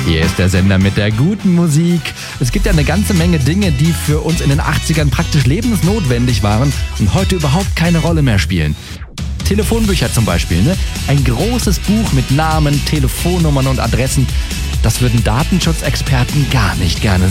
Hier ist der Sender mit der guten Musik. Es gibt ja eine ganze Menge Dinge, die für uns in den 80ern praktisch lebensnotwendig waren und heute überhaupt keine Rolle mehr spielen. Telefonbücher zum Beispiel, ne? Ein großes Buch mit Namen, Telefonnummern und Adressen. Das würden Datenschutzexperten gar nicht gerne